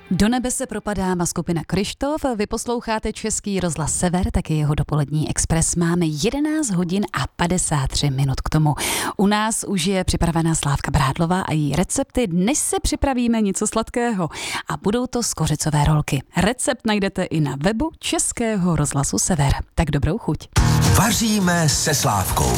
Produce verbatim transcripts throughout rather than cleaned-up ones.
Do nebe se propadá má skupina Kryštof, vy posloucháte Český rozhlas Sever, taky jeho dopolední Express. Máme jedenáct hodin a padesát tři minut k tomu. U nás už je připravená Slávka Brádlová a její recepty. Dnes se připravíme něco sladkého a budou to skořicové rolky. Recept najdete i na webu Českého rozhlasu Sever. Tak dobrou chuť. Vaříme se Slávkou.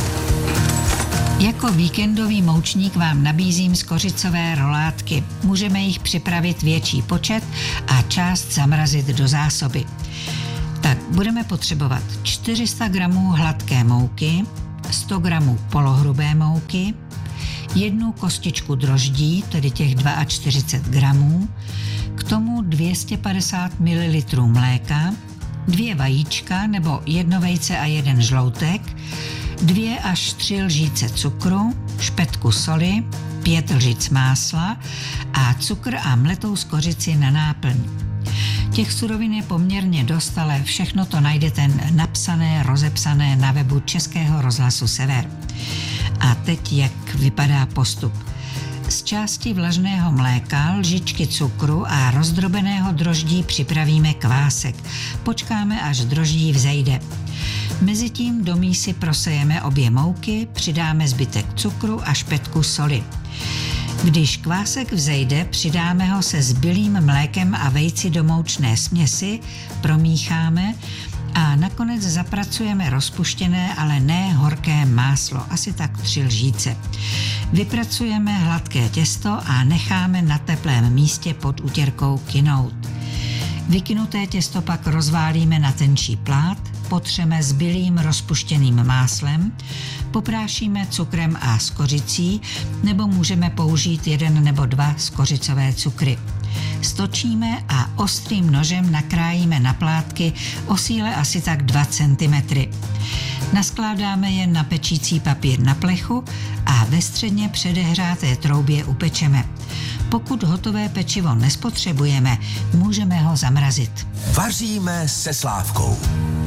Jako víkendový moučník vám nabízím skořicové rolátky. Můžeme jich připravit větší počet a část zamrazit do zásoby. Tak budeme potřebovat čtyři sta gramů hladké mouky, sto gramů polohrubé mouky, jednu kostičku droždí, tedy těch čtyřicet dva gramů, k tomu dvě stě padesát mililitrů mléka, dvě vajíčka nebo jedno vejce a jeden žloutek, dvě až tři lžíce cukru, špetku soli, pět lžic másla a cukr a mletou skořici na náplň. Těch surovin je poměrně dost, ale všechno to najdete napsané, rozepsané na webu Českého rozhlasu Sever. A teď jak vypadá postup. Z části vlažného mléka, lžičky cukru a rozdrobeného droždí připravíme kvásek. Počkáme, až droždí vzejde. Mezitím do mísy prosejeme obě mouky, přidáme zbytek cukru a špetku soli. Když kvásek vzejde, přidáme ho se zbylým mlékem a vejci do moučné směsi, promícháme a nakonec zapracujeme rozpuštěné, ale ne horké máslo, asi tak tři lžíce. Vypracujeme hladké těsto a necháme na teplém místě pod utěrkou kynout. Vykynuté těsto pak rozválíme na tenčí plát, potřeme zbylým rozpuštěným máslem, poprášíme cukrem a skořicí, nebo můžeme použít jeden nebo dva skořicové cukry. Stočíme a ostrým nožem nakrájíme na plátky o síle asi tak dva centimetry. Naskládáme je na pečící papír na plechu a ve středně předehřáté troubě upečeme. Pokud hotové pečivo nespotřebujeme, můžeme ho zamrazit. Vaříme se Slávkou.